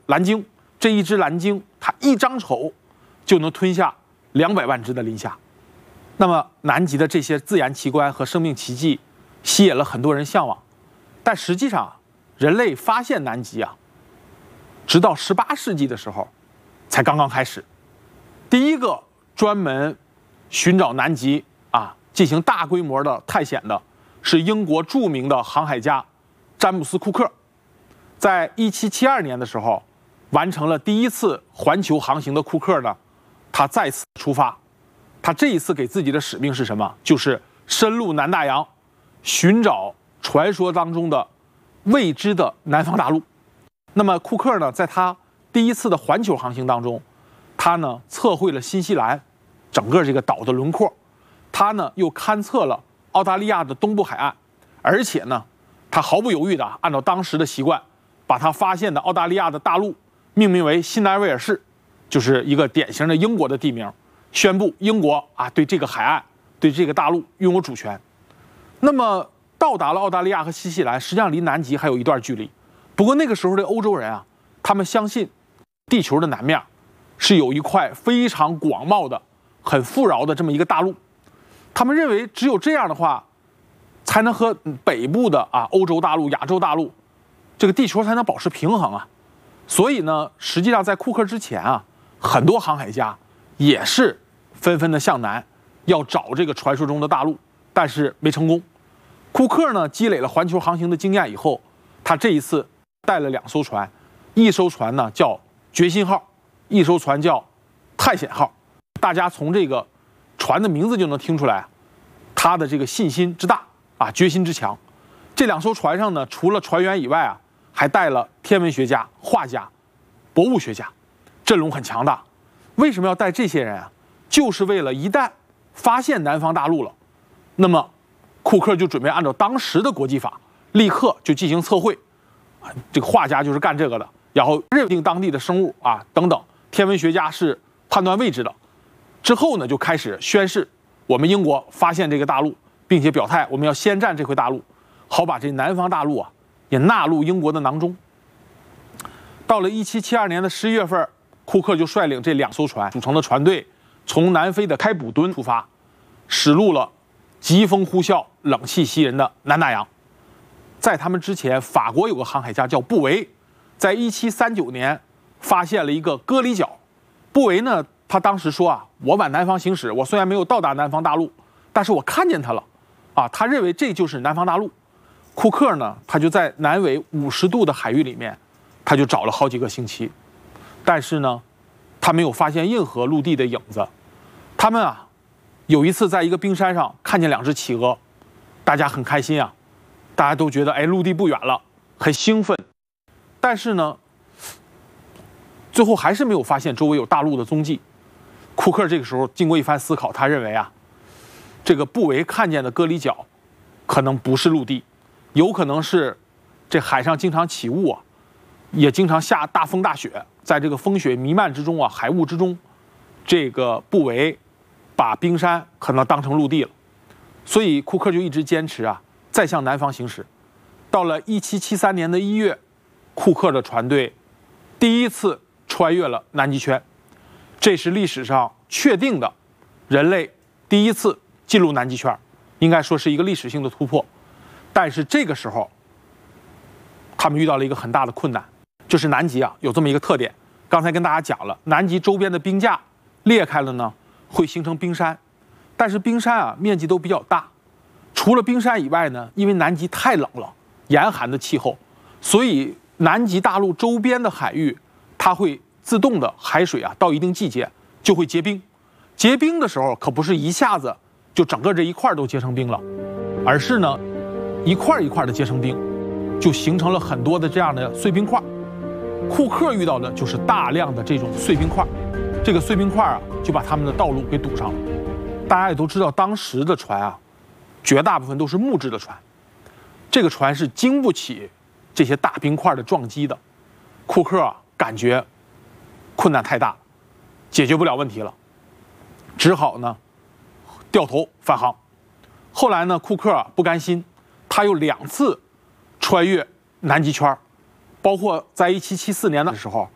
蓝鲸，这一只蓝鲸它一张手就能吞下200万只的磷虾。那么南极的这些自然奇观和生命奇迹吸引了很多人向往，但实际上人类发现南极啊，直到18世纪的时候才刚刚开始。第一个专门寻找南极进行大规模的探险的是英国著名的航海家詹姆斯·库克。在1772年的时候，完成了第一次环球航行的库克呢，他再次出发。他这一次给自己的使命是什么？就是深入南大洋，寻找传说当中的未知的南方大陆。那么库克呢，在他第一次的环球航行当中，他呢测绘了新西兰整个这个岛的轮廓，他呢又勘测了澳大利亚的东部海岸，而且呢，他毫不犹豫的按照当时的习惯，把他发现的澳大利亚的大陆命名为新南威尔士，就是一个典型的英国的地名，宣布英国对这个海岸、对这个大陆拥有主权。那么到达了澳大利亚和新西兰，实际上离南极还有一段距离。不过那个时候的欧洲人他们相信地球的南面是有一块非常广袤的、很富饶的这么一个大陆。他们认为只有这样的话，才能和北部的欧洲大陆、亚洲大陆这个地球才能保持平衡啊。所以呢，实际上在库克之前很多航海家也是纷纷的向南，要找这个传说中的大陆，但是没成功。库克呢，积累了环球航行的经验以后，他这一次带了2艘船，一艘船呢叫决心号，一艘船叫探险号。大家从这个船的名字就能听出来，他的这个信心之大决心之强。这2艘船上呢，除了船员以外还带了天文学家、画家、博物学家，阵容很强大。为什么要带这些人就是为了一旦发现南方大陆了，那么库克就准备按照当时的国际法，立刻就进行测绘。这个画家就是干这个的，然后认定当地的生物等等，天文学家是判断位置的。之后呢，就开始宣誓我们英国发现这个大陆，并且表态我们要先占这块大陆，好把这南方大陆也纳入英国的囊中。到了1772年的11月份，库克就率领这2艘船组成的船队，从南非的开普敦出发，驶入了疾风呼啸、冷气袭人的南大洋。在他们之前，法国有个航海家叫布维，在1739年发现了一个歌里角。布维呢，他当时说我往南方行驶，我虽然没有到达南方大陆，但是我看见它了他认为这就是南方大陆。库克呢，他就在南纬50度的海域里面，他就找了好几个星期，但是呢，他没有发现任何陆地的影子。他们有一次在一个冰山上看见2只企鹅，大家很开心大家都觉得陆地不远了，很兴奋。但是呢，最后还是没有发现周围有大陆的踪迹。库克这个时候经过一番思考，他认为这个布维看见的歌里角可能不是陆地，有可能是这海上经常起雾也经常下大风大雪，在这个风雪弥漫之中海雾之中，这个布维把冰山可能当成陆地了。所以库克就一直坚持再向南方行驶。到了1773年的1月，库克的船队第一次穿越了南极圈，这是历史上确定的人类第一次进入南极圈，应该说是一个历史性的突破。但是这个时候他们遇到了一个很大的困难，就是南极有这么一个特点，刚才跟大家讲了，南极周边的冰架裂开了呢，会形成冰山，但是冰山面积都比较大。除了冰山以外呢，因为南极太冷了，严寒的气候，所以南极大陆周边的海域，它会自动的海水到一定季节就会结冰。结冰的时候可不是一下子就整个这一块都结成冰了，而是呢一块一块的结成冰，就形成了很多的这样的碎冰块。库克遇到的就是大量的这种碎冰块，这个碎冰块就把他们的道路给堵上了。大家也都知道，当时的船绝大部分都是木质的船，这个船是经不起这些大冰块的撞击的。库克感觉困难太大，解决不了问题了，只好呢掉头返航。后来呢，库克不甘心，他又2次穿越南极圈，包括在1774年的时候，